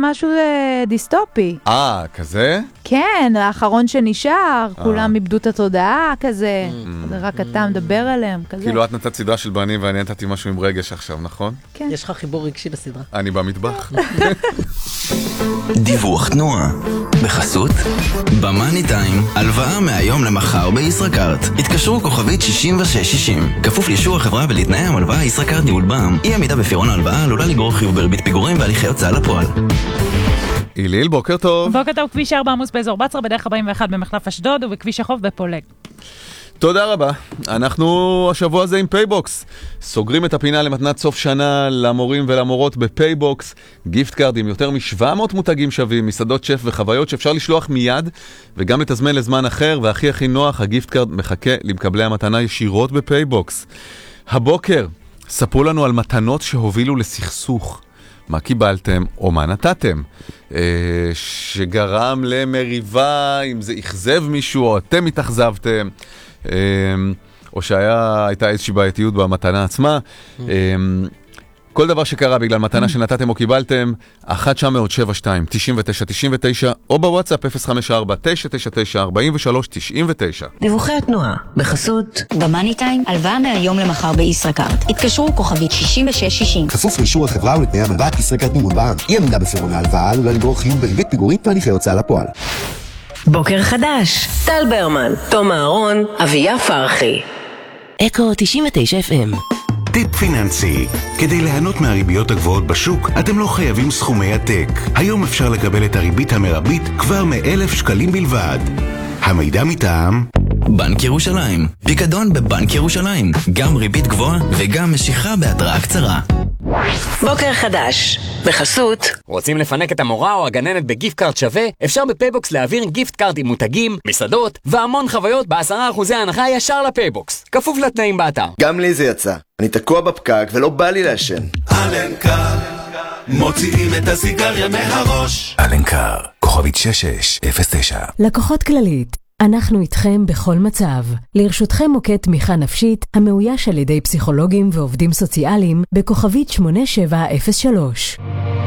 משהו דיסטופי. כזה? כן, האחרון שנשאר, כולם איבדו את התודעה כזה, רק אתה מדבר עליהם, כזה. כאילו את נתת סדרה של בנים ואני נתתי משהו עם רגש עכשיו, נכון? כן. יש לך חיבור רגשי לסדרה. אני במטבח. דיווח תנועה בחסות במאני טיים, הלוואה מהיום למחר בישראכרט. התקשרו כוכבית 6660, כפוף לאישור החברה ולתנאי המלוואה. ישראכרט ניהול בע"מ. אי עמידה בפירעון ההלוואה עלולה לגרור חיוב בריבית פיגורים והליכי הוצאה לפועל. איליל, בוקר טוב. בוקר טוב, כביש 4 עמוס באזור בצרה, בדרך 41 במחלף אשדוד ובכביש החוף בפולג. תודה רבה. אנחנו השבוע הזה עם פייבוקס. סוגרים את הפינה למתנת סוף שנה למורים ולמורות בפייבוקס. גיפט קארד עם יותר מ-700 מותגים שווים, מסעדות שף וחוויות שאפשר לשלוח מיד וגם לתזמן לזמן אחר, והכי הכי נוח, הגיפט קארד מחכה למקבלי המתנה ישירות בפייבוקס. הבוקר, ספרו לנו על מתנות שהובילו לסכסוך. מה קיבלתם או מה נתתם? שגרם למריבה, אם זה יחזב מישהו או אתם התאכזבתם, או שהייתה איזושהי בעייתיות במתנה עצמה. כל דבר שקרה בגלל מתנה שנתתם או קיבלתם, 1-900-72-99-99, או בוואטסאפ 054-999-4399. דיווחי התנועה בחסות במאני טיים, הלוואה מהיום למחר בישראכרט. התקשרו כוכבית 6660. כפוף לאישור החברה ולתנאי המלווה. ישראכרט ניהול בע"מ. אי עמידה בפירעון ההלוואה עלולה לגרור חיוב בריבית פיגורים והליכי הוצאה לפועל. בוקר חדש, טל ברמן, תום אהרון, אביה פרחי. אקו 99 FM. טיפ פיננסי. כדי ליהנות מהריביות הגבוהות בשוק, אתם לא חייבים סכומי עתק. היום אפשר לקבל את הריבית המרבית כבר מ1,000 שקלים בלבד. המידע מטעם בנק ירושלים. פיקדון בבנק ירושלים. גם ריבית גבוהה וגם משיכה בהתראה קצרה. בוקר חדש בחסות. רוצים לפנק את המורה או הגננת בגיפט קארד שווה? אפשר בפייבוקס להעביר גיפט קארד עם מותגים, מסעדות והמון חוויות ב10% הנחה ישר לפייבוקס, כפוף לתנאים באתר. גם לי זה יצא. אני תקוע בפקק ולא בא לי לעשן. אלנקר, מוציאים את הסיגריה מהראש. אלנקר, כוכבית 6609. לקוחות כללית, אנחנו איתכם בכל מצב. לרשותכם מוקד תמיכה נפשית המאויש על ידי פסיכולוגים ועובדים סוציאליים בכוכבית 8703.